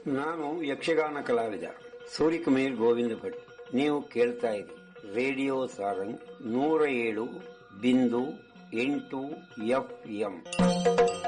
ನಾನು ಯಕ್ಷಗಾನ ಕಲಾವಿದ ಸೂರ್ಯಕುಮಾರ್ ಗೋವಿಂದ ಭಟ್. ನೀವು ಕೇಳ್ತಾ ಇರಿ ರೇಡಿಯೋ ಸಾರಂಗ್ 107.8 FM.